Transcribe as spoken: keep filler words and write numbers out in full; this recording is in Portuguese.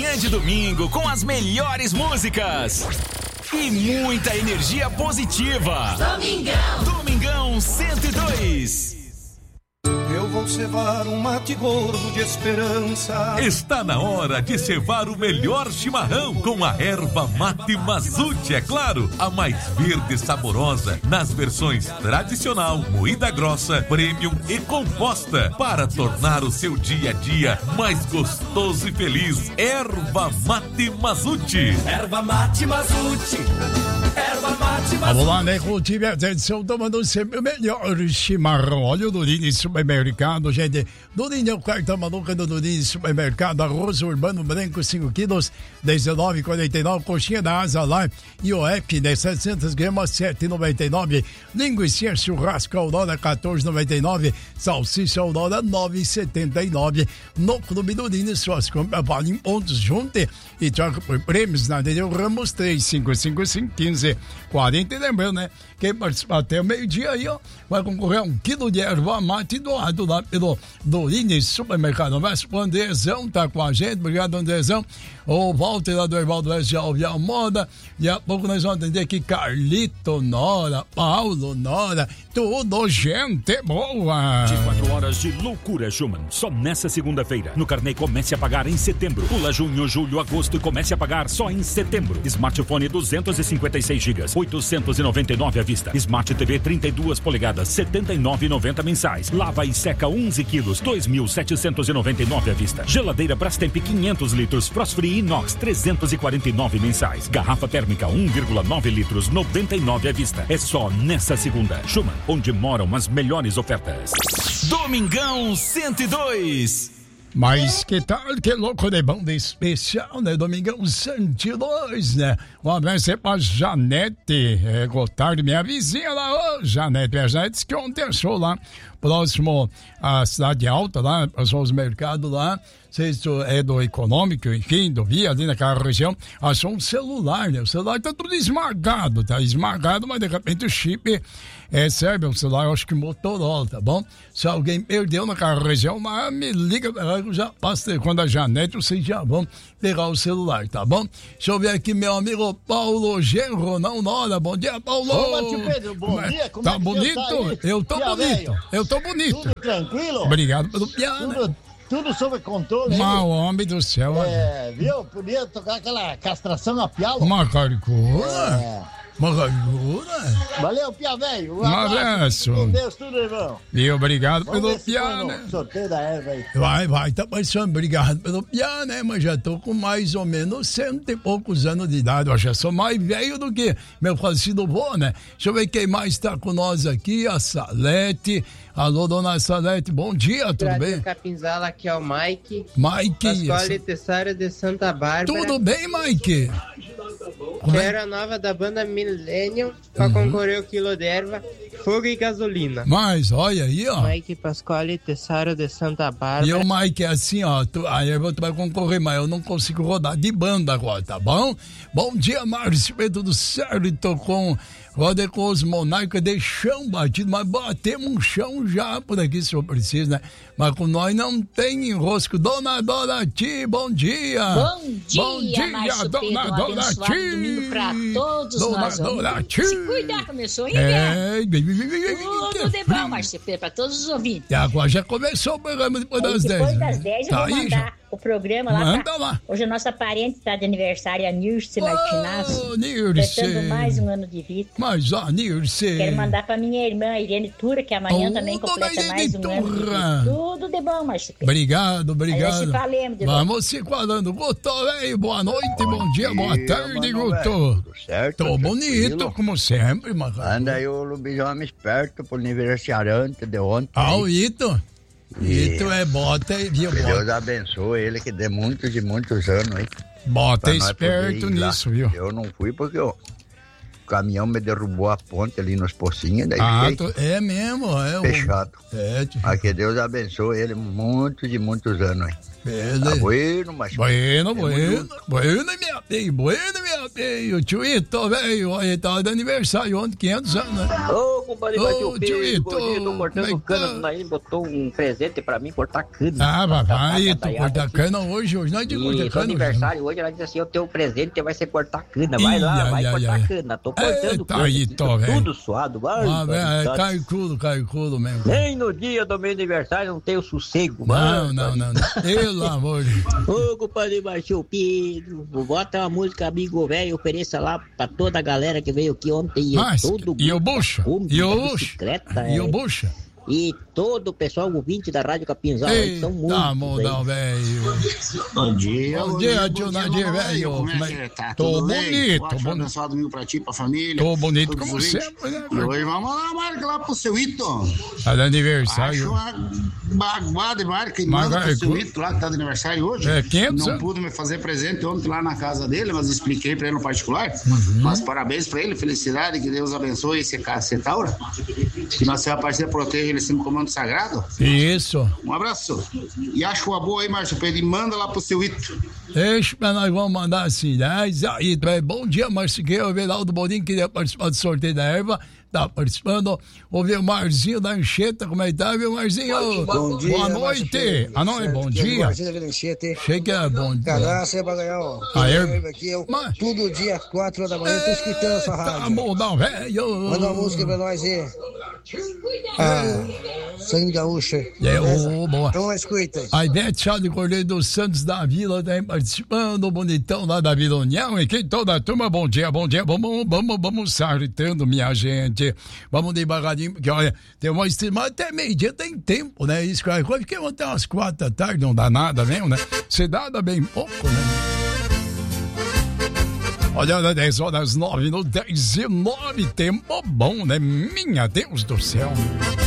grande domingo com as melhores músicas e muita energia positiva. Domingão. Domingão cento e dois. Eu vou cevar um mate gordo de esperança. Está na hora de cevar o melhor chimarrão com a erva mate Mazute, é claro, a mais verde e saborosa nas versões tradicional, moída grossa, premium e composta, para tornar o seu dia a dia mais gostoso e feliz. Erva mate Mazute. Erva mate Mazute. Erva mate Mazute. Vamos lá, né? Cultive a atenção, tomando sempre o melhor chimarrão. Olha o Durini Supermercado, gente. Durini é o quarta maluca do Durini Supermercado. Arroz urbano branco, cinco quilos, dezenove reais e quarenta e nove. Coxinha da Asa lá. E o Eck, né? setecentos gramas, sete reais e noventa e nove. Linguiça churrasco Aurora, quatorze reais e noventa e nove. Salsicha Aurora, nove reais e setenta e nove. No Clube Durini, suas compras valem pontos. Junte e troca por prêmios na Nereu Ramos, três cinco cinco cinco, quinze quarenta. E lembrando, né? Quem participar até o meio-dia aí, ó, vai concorrer a um quilo de erva mate doado lá pelo Durini Supermercado. Mas o Andrezão tá com a gente. Obrigado, Andrezão. O Walter lá do Hervaldo Oeste já ouviu a moda. E a pouco nós vamos atender aqui Carlito Nora, Paulo Nora, tudo gente boa. vinte e quatro horas de loucura, Schumann. Só nessa segunda-feira. No Carnê comece a pagar em setembro. Pula junho, julho, agosto e comece a pagar só em setembro. Smartphone duzentos e cinquenta e seis gigas, oitocentos e noventa e nove à vista. Smart T V trinta e duas polegadas, setenta e nove reais e noventa mensais. Lava e seca onze quilos, dois mil setecentos e noventa e nove à vista. Geladeira Brastemp quinhentos litros, Frost Free Inox trezentos e quarenta e nove mensais. Garrafa térmica um vírgula nove litros, noventa e nove à vista. É só nessa segunda. Schumann, onde moram as melhores ofertas. Domingão cento e dois. Mas que tal, que louco de banda especial, né? Domingão cento e dois, né? Um abraço aí pra Janete é, Gotardi, minha vizinha lá, ô Janete. A Janete disse que ontem achou lá, próximo à Cidade Alta, lá, passou os mercados lá, não sei se é do Econômico, enfim, do Via, ali naquela região, achou um celular, né? O celular tá tudo esmagado, tá esmagado, mas de repente o chip é, serve, um celular, eu acho que Motorola, tá bom? Se alguém perdeu naquela região, mas me liga, eu já passo, quando a Janete, vocês já vão pegar o celular, tá bom? Deixa eu ver aqui, meu amigo Paulo Genro, não Nora, bom dia, Paulo! Olá, tio Pedro, bom Mas, dia, como tá é que bonito? tá Eu tô Pia bonito, velho. eu tô bonito. Tudo tranquilo? Obrigado pelo piano. Tudo, tudo sob controle. Mas, homem do céu. É, viu? Podia tocar aquela castração na piala. Uma caricura. É. Uma caricura. Valeu, Pia velho. Um abraço. Com Deus, tudo, irmão. E obrigado Vamos pelo ver se põe piano. no sorteio da erva aí. Vai, vai, tá passando. Obrigado pelo piano, né? Mas já tô com mais ou menos cento e poucos anos de idade. Eu já sou mais velho do que meu falecido vô, né? Deixa eu ver quem mais tá com nós aqui. A Salete. Alô, dona Salete. Bom dia, tudo Rádio bem? Capinzala, aqui é o Mike. Mike. Pascoal Tessário de Santa Bárbara. Tudo bem, Mike? Quero a nova da banda Millennium pra uhum. concorrer ao quilo de erva, fogo e gasolina. Mas, olha aí, ó. Mike Pasquale Tessário de Santa Bárbara. E o Mike é assim, ó. Tu, a erva tu vai concorrer, mas eu não consigo rodar de banda agora, tá bom? Bom dia, Márcio. Tudo certo com... Roda com os monarcas de chão batido, mas batemos um chão já por aqui, se eu preciso, né? Mas com nós não tem enrosco. Dona Dorati, bom dia! Bom dia, bom dia, Márcio Dona Pedro, um Dorati! abençoado domingo pra todos Dona nós. Dorati! Se cuidar, começou, hein, é... Tudo de bom, Márcio Pedro, pra todos os ouvintes. E agora já começou o programa depois das dez. Depois das dez eu tá vou aí, mandar já? o programa lá. Manda pra... lá. Hoje a nossa parente tá de aniversário, a Nirce oh, Martinazzo. Nirce. Completando mais um ano de vida. Mas, ó, Nirce. Quero mandar pra minha irmã, Irene Tura, que amanhã oh, também completa mais um Tura. ano de vida. Tudo de bom, Márcio Pedro. Obrigado, obrigado. Aí se falemos de Vamos se falando. Guto, velho, boa noite, bom, bom dia, dia, boa tarde, mano, Guto. Tudo certo? Tô bonito, tranquilo? como sempre, mano. Anda aí o lobisomem esperto pro aniversariante de ontem. Ah, o Ito. E... Ito é bota, viu? Que Deus abençoe ele, que dê muitos e muitos anos aí. Bota esperto nisso, viu? Eu não fui porque eu... o caminhão me derrubou a ponte ali nos pocinhos. Daí ah, fiquei tô... é mesmo, é. fechado. É, tio. Mas que Deus abençoe ele muitos e muitos anos aí. Beleza. Tá bueno, mas... Bueno, bueno, bueno, minha bem, bueno, minha bem. O tio Ito, velho, ele tava de aniversário ontem, quinhentos anos, né? Ô, compadre, Ô, o Tito, Gordinho, tô cortando cana do Naim, botou um presente pra mim, cortar cana. Ah, papai, tu corta cana hoje, hoje não é de cortar cana. Aniversário hoje, ela disse assim, o teu presente vai ser cortar cana, vai lá, vai cortar cana, tô cortando cana, aí, tô, tudo suado, vai. Ah, velho, cai culo, cai culo mesmo. Nem no dia do meu aniversário não tenho sossego, mano. Não, não, não, pelo amor de Deus. Ô, compadre Baixo Pedro, bota uma música Amigo Velho, ofereça lá pra toda a galera que veio aqui ontem. Mas, todo e o Bucha? E o Bucha? E o Bucha? E todo o pessoal ouvinte da Rádio Capinzal, eles são muitos. Tá, modão, velho. Bom dia, bom dia, tio Nadir, velho. Como é que tá? Tô Tudo bonito. Bem? Tô abençoado domingo pra ti, pra família. Tô bonito como sempre, né? E hoje vamos lá, marca lá pro seu Ito. Tá de aniversário. Acho uma baguada, marca e manda pro seu Ito lá que tá de aniversário hoje. É, quinhentos Não pude me fazer presente ontem lá na casa dele, mas expliquei pra ele no particular. Uhum. Mas parabéns pra ele, felicidade, que Deus abençoe esse Cetaura. Que nossa parceira proteja ele sempre como comando sagrado. Isso. Um abraço. E acho uma boa aí, Márcio Pedro, e manda lá pro seu Ito. Deixa, nós vamos mandar assim, né? Aí, bom dia, Márcio, que o Everaldo Boninho queria participar do sorteio da erva. Tá participando. Ouvi o Marzinho da Anchieta, como é que tá, viu, Marzinho? Bom dia. Boa noite. Ah, não, é bom dia. Marzinho da Anchieta. Achei que era bom dia. Cadastro é pra ganhar, ó. A erva aqui, eu, Mas... Todo dia, às quatro horas da manhã, eu tô escutando essa rádio. Tá bom, não, velho. Manda uma música pra nós aí. Ah, Sangue Gaúcho. É, oh, boa. Então, escuta. A Ivete Chá de Cordeiro dos Santos da Vila também participando, bonitão lá da Vila União. E quem toda a turma, bom dia, bom dia. Vamos, vamos, vamos sartando, minha gente. Vamos devagarinho, porque olha, tem uma estimada até meio-dia, tem tempo, né? Isso que eu fiquei até umas quatro da tarde, não dá nada mesmo, né? Você dá bem pouco, né? Olha, dez horas, nove, no dez e nove, tempo bom, né? Minha Deus do céu.